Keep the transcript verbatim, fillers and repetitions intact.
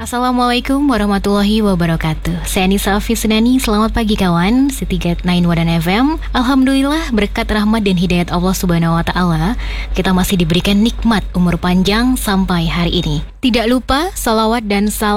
Assalamualaikum warahmatullahi wabarakatuh. Saya Nisa Afisnani, selamat pagi kawan Setigat sembilan Wadan F M. Alhamdulillah berkat rahmat dan hidayat Allah Subhanahu Wa Taala, kita masih diberikan nikmat umur panjang sampai hari ini. Tidak lupa salawat dan salam